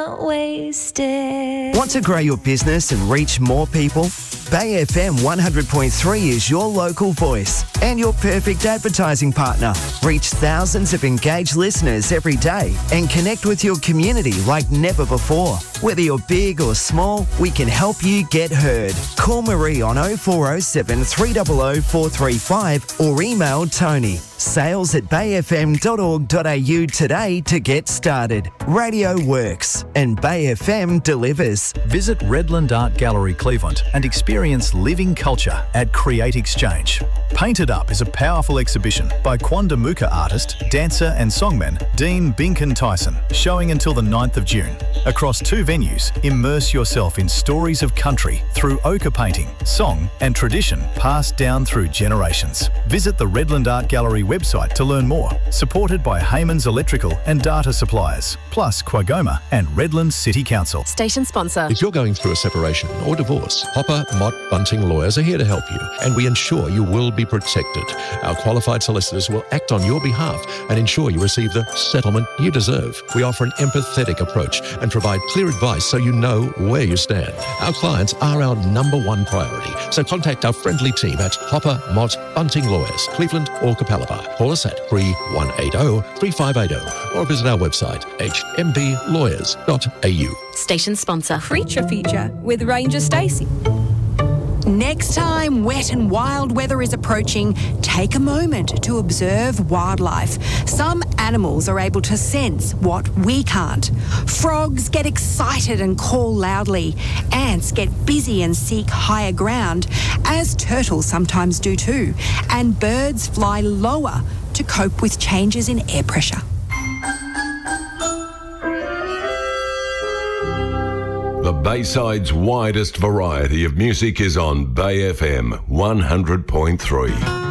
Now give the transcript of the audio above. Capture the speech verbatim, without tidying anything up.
not wasted. Want to grow your business and reach more people? Bay F M one hundred point three is your local voice and your perfect advertising partner. Reach thousands of engaged listeners every day and connect with your community like never before. Whether you're big or small, we can help you get heard. Call Marie on oh four oh seven, three hundred, four three five or email Tony. Sales at bay f m dot org dot a u today to get started. Radio works and Bay F M delivers. Visit Redland Art Gallery Cleveland and experience living culture at Create Exchange. Painted Up is a powerful exhibition by Quandamooka artist, dancer and songman Dean Binkin Tyson, showing until the ninth of June. Across two venues, immerse yourself in stories of country through ochre painting, song and tradition passed down through generations. Visit the Redland Art Gallery website to learn more. Supported by Hayman's Electrical and Data Suppliers, plus Quagoma and Redland City Council. Station sponsor. If you're going through a separation or divorce, Hopper Mott Bunting Lawyers are here to help you, and we ensure you will be protected. Our qualified solicitors will act on your behalf and ensure you receive the settlement you deserve. We offer an empathetic approach and provide clear advice so you know where you stand. Our clients are our number one priority, so contact our friendly team at Hopper Mott Bunting Lawyers, Cleveland or Capalaba. Call us at three one eight zero, three five eight zero or visit our website h m b lawyers dot a u. Station sponsor. Creature Feature with Ranger Stacey. Next time wet and wild weather is approaching, take a moment to observe wildlife. Some animals are able to sense what we can't. Frogs get excited and call loudly. Ants get busy and seek higher ground, as turtles sometimes do too. And birds fly lower to cope with changes in air pressure. The Bayside's widest variety of music is on Bay F M one hundred point three.